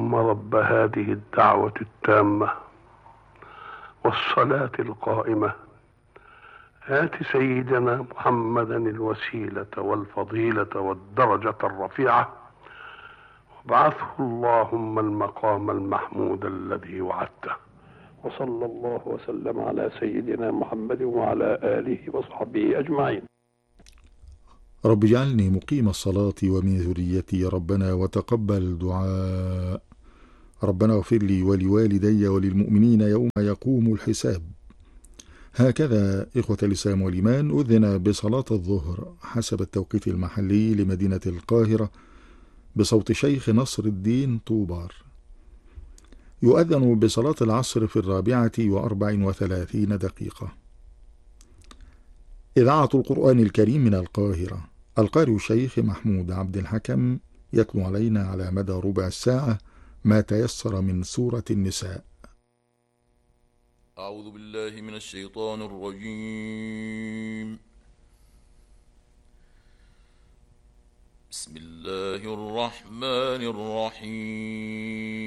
اللهم رب هذه الدعوة التامة والصلاة القائمة آت سيدنا محمدا الوسيلة والفضيلة والدرجة الرفيعة وابعثه اللهم المقام المحمود الذي وعدته. وصلى الله وسلم على سيدنا محمد وعلى آله وصحبه أجمعين. رب اجعلني مقيم الصلاة ومن ذريتي ربنا وتقبل دعاء. ربنا اغفر لي ولوالدي وللمؤمنين يوم يقوم الحساب. هكذا إخوة الإسلام والإيمان أذن بصلاة الظهر حسب التوقيت المحلي لمدينة القاهرة بصوت شيخ نصر الدين طوبار. يؤذن بصلاة العصر في 4:34. إذاعة القرآن الكريم من القاهرة. القارئ الشيخ محمود عبد الحكم يتلو علينا على مدى ربع ساعة ما تيسر من سورة النساء. أعوذ بالله من الشيطان الرجيم. بسم الله الرحمن الرحيم.